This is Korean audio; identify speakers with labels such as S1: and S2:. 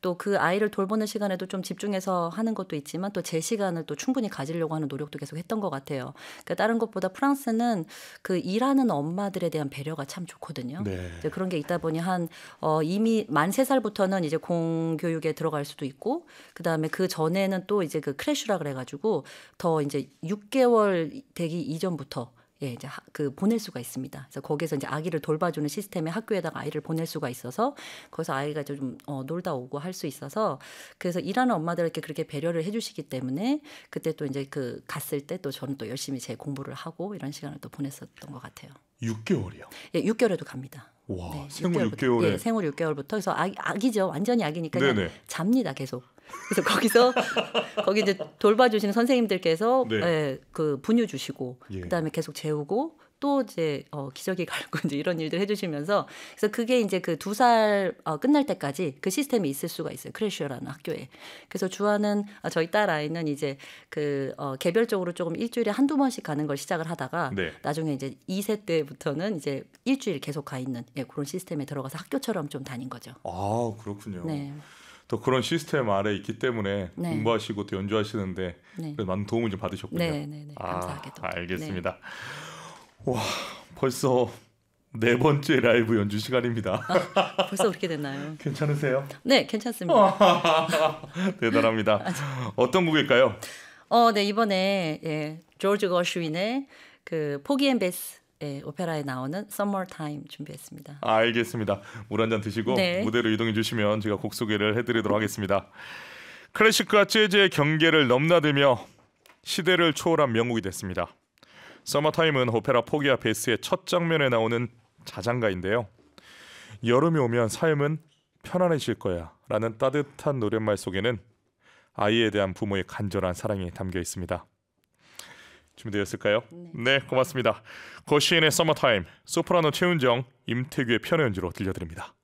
S1: 또 그 아이를 돌보는 시간에도 좀 집중해서 하는 것도 있지만 또 제 시간을 또 충분히 가지려고 하는 노력도 계속 했던 것 같아요. 그러니까 다른 것보다 프랑스는 그 일하는 엄마들에 대한 배려가 참 좋거든요.
S2: 네.
S1: 이제 그런 게 있다 보니 이미 만 3살부터는 이제 공교육에 들어갈 수도 있고 그다음에 그 전에는 또 이제 그 크래쉬라 그래 가지고 더 이제 6개월 되기 이전부터 예, 이제 보낼 수가 있습니다. 그래서 거기서 이제 아기를 돌봐주는 시스템의 학교에다가 아이를 보낼 수가 있어서 거기서 아이가 좀 놀다 오고 할 수 있어서 그래서 일하는 엄마들에게 그렇게 배려를 해주시기 때문에 그때 또 이제 갔을 때 또 저는 또 열심히 제 공부를 하고 이런 시간을 또 보냈었던 것 같아요.
S2: 6개월이요?
S1: 예, 6개월에도 갑니다.
S2: 와,
S1: 네,
S2: 생후
S1: 6개월부터.
S2: 6개월에.
S1: 예, 생후 6개월부터 그래서 아기죠. 완전히 아기니까 그냥
S2: 네네.
S1: 잡니다 계속. 그래서 거기 이제 돌봐주시는 선생님들께서
S2: 네.
S1: 예, 그 분유 주시고
S2: 예.
S1: 그다음에 계속 재우고 또 이제 기저귀 갈고 이제 이런 일들 해주시면서 그래서 그게 이제 그 2살 끝날 때까지 그 시스템이 있을 수가 있어요. 크래쉬라는 학교에. 그래서 주하는 저희 딸 아이는 이제 개별적으로 조금 일주일에 한두 번씩 가는 걸 시작을 하다가
S2: 네.
S1: 나중에 이제 2세 때부터는 이제 일주일 계속 가 있는 예, 그런 시스템에 들어가서 학교처럼 좀 다닌 거죠.
S2: 아, 그렇군요.
S1: 네.
S2: 또 그런 시스템 아래 있기 때문에
S1: 네.
S2: 공부하시고 또 연주하시는데
S1: 네.
S2: 많은 도움을 좀 받으셨군요.
S1: 네. 감사하게도.
S2: 알겠습니다. 와, 벌써 4번째 라이브 연주 시간입니다.
S1: 벌써 그렇게 됐나요?
S2: 괜찮으세요?
S1: 네, 괜찮습니다.
S2: 대단합니다. 어떤 곡일까요?
S1: 네, 이번에 예, 조지 거슈윈의 그 포기 앤 베스 오페라에 나오는 Summer Time 준비했습니다.
S2: 알겠습니다. 물 한 잔 드시고
S1: 네.
S2: 무대로 이동해 주시면 제가 곡 소개를 해드리도록 하겠습니다. 클래식과 재즈의 경계를 넘나들며 시대를 초월한 명곡이 됐습니다. 서머타임은 오페라 포기와 베스의 첫 장면에 나오는 자장가인데요. 여름이 오면 삶은 편안해질 거야 라는 따뜻한 노랫말 속에는 아이에 대한 부모의 간절한 사랑이 담겨 있습니다. 준비되었을까요? 네, 고맙습니다. 거시인의 서머타임, 소프라노 최은정, 임태규의 피아노 연주로 들려드립니다.